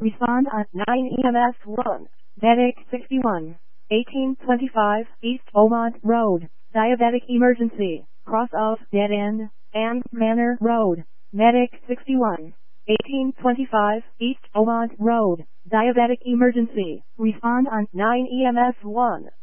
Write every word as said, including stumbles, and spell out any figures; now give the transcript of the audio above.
Respond on nine E M S one. Medic sixty-one. eighteen twenty-five East Beaumont Road. Diabetic emergency. Cross of Dead End and Manor Road. Medic sixty-one. eighteen twenty-five East Beaumont Road. Diabetic emergency. Respond on nine E M S one.